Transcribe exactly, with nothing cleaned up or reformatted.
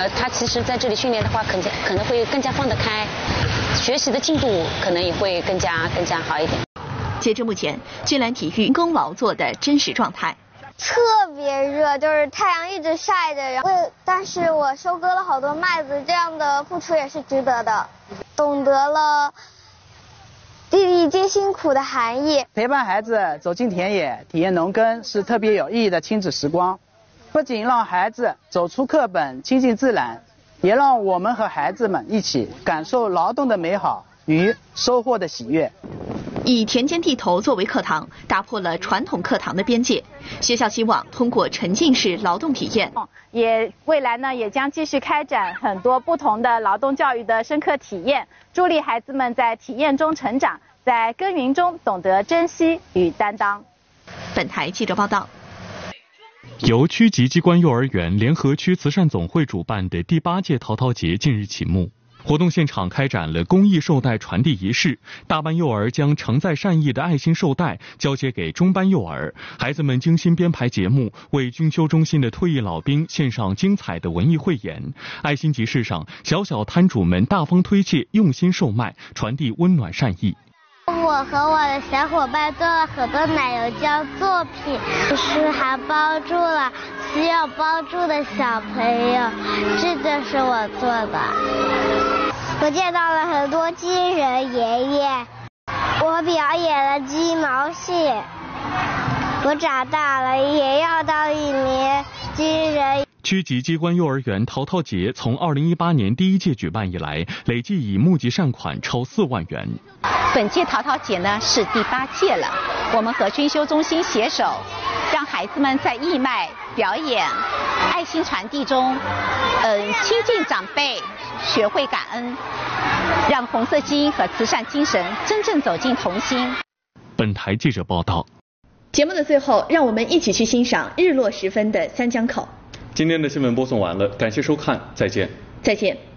呢，他其实在这里训练的话，可能可能会更加放得开，学习的进度可能也会更加更加好一点。 截至目前，俊兰体育工劳作的真实状态。 特别热，就是太阳一直晒着，然后但是我收割了好多麦子，这样的付出也是值得的，懂得了粒粒皆辛苦的含义。 陪伴孩子走进田野，体验农耕是特别有意义的亲子时光，不仅让孩子走出课本，亲近自然，也让我们和孩子们一起感受劳动的美好与收获的喜悦。 以田间地头作为课堂，打破了传统课堂的边界。学校希望通过沉浸式劳动体验， 也未来呢也将继续开展很多不同的劳动教育的深刻体验，助力孩子们在体验中成长，在耕耘中懂得珍惜与担当。 本台记者报道。 由区级机关幼儿园联合区慈善总会主办的第八届淘淘节近日启幕。活动现场开展了公益绶带传递仪式，大班幼儿将承载善意的爱心绶带交接给中班幼儿，孩子们精心编排节目，为军修中心的退役老兵献上精彩的文艺汇演。爱心集市上，小小摊主们大方推介，用心售卖，传递温暖善意。 我和我的小伙伴做了很多奶油胶作品，同时还帮助了需要帮助的小朋友，这就是我做的。我见到了很多金人爷爷，我表演了鸡毛戏。我长大了也要当一名金人。 区级机关幼儿园淘淘节从二零一八年第一届举办以来，累计已募集善款超四万元。 本届淘淘节呢是第八届了，我们和军修中心携手，让孩子们在义卖、表演、爱心传递中，嗯，亲近长辈，学会感恩，让红色基因和慈善精神真正走进童心。 本台记者报道。 节目的最后，让我们一起去欣赏日落时分的三江口。 今天的新闻播送完了，感谢收看，再见。 再见。